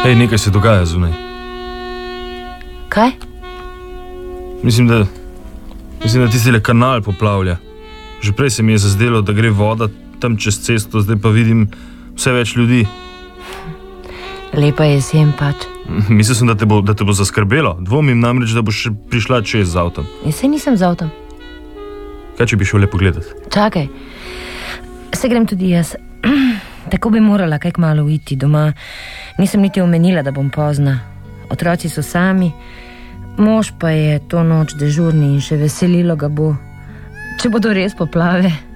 Hej, nekaj se dogaja zunaj. Kaj? Mislim, da tistile kanal poplavlja. Že prej se mi je zazdelo, da gre voda tam čez cesto, zdaj pa vidim vse več ljudi. Lepa jesen pač. Mislil sem, da te bo zaskrbelo. Dvomim namreč, da boš še prišla čez z avtom. Saj nisem z avtom. Kaj, če bi šel le pogledat? Čakaj. Se grem tudi jaz. Tako bi morala kaj kmalu iti doma. Nisem niti omenila, da bom pozna. Otroci so sami. Mož pa je to noč dežurni in še veselilo ga bo, če bodo res poplave.